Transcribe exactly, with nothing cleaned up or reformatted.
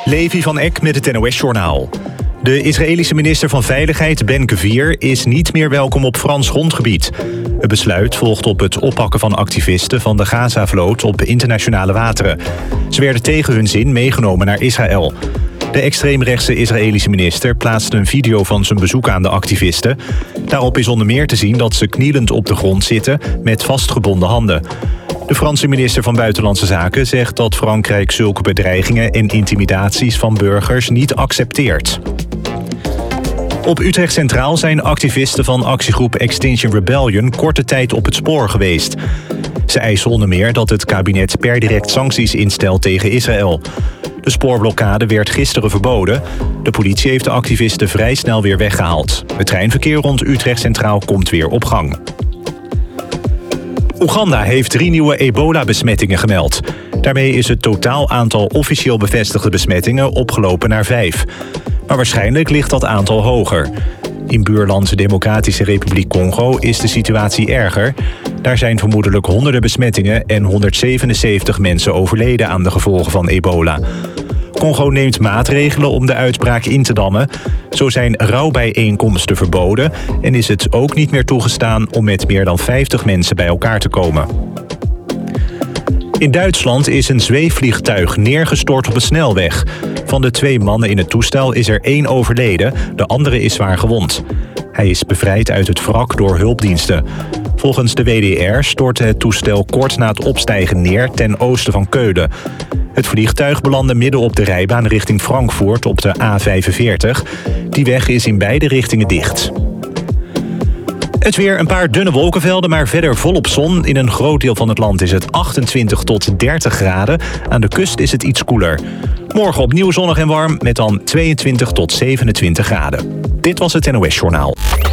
Levi van Eck met het N O S-journaal. De Israëlische minister van Veiligheid, Ben Gvir, is niet meer welkom op Frans grondgebied. Het besluit volgt op het oppakken van activisten van de Gaza-vloot op internationale wateren. Ze werden tegen hun zin meegenomen naar Israël. De extreemrechtse Israëlische minister plaatste een video van zijn bezoek aan de activisten. Daarop is onder meer te zien dat ze knielend op de grond zitten met vastgebonden handen. De Franse minister van Buitenlandse Zaken zegt dat Frankrijk zulke bedreigingen en intimidaties van burgers niet accepteert. Op Utrecht Centraal zijn activisten van actiegroep Extinction Rebellion korte tijd op het spoor geweest. Ze eisen onder meer dat het kabinet per direct sancties instelt tegen Israël. De spoorblokkade werd gisteren verboden. De politie heeft de activisten vrij snel weer weggehaald. Het treinverkeer rond Utrecht Centraal komt weer op gang. Oeganda heeft drie nieuwe ebola-besmettingen gemeld. Daarmee is het totaal aantal officieel bevestigde besmettingen opgelopen naar vijf. Maar waarschijnlijk ligt dat aantal hoger. In buurland Democratische Republiek Congo is de situatie erger. Daar zijn vermoedelijk honderden besmettingen en honderdzevenenzeventig mensen overleden aan de gevolgen van ebola. Congo neemt maatregelen om de uitbraak in te dammen. Zo zijn rouwbijeenkomsten verboden en is het ook niet meer toegestaan om met meer dan vijftig mensen bij elkaar te komen. In Duitsland is een zweefvliegtuig neergestort op een snelweg. Van de twee mannen in het toestel is er één overleden, de andere is zwaar gewond. Hij is bevrijd uit het wrak door hulpdiensten. Volgens de W D R stortte het toestel kort na het opstijgen neer ten oosten van Keulen. Het vliegtuig belandde midden op de rijbaan richting Frankfurt op de A vijfenveertig. Die weg is in beide richtingen dicht. Het weer, een paar dunne wolkenvelden, maar verder volop zon. In een groot deel van het land is het achtentwintig tot dertig graden. Aan de kust is het iets koeler. Morgen opnieuw zonnig en warm met dan tweeëntwintig tot zevenentwintig graden. Dit was het N O S-journaal.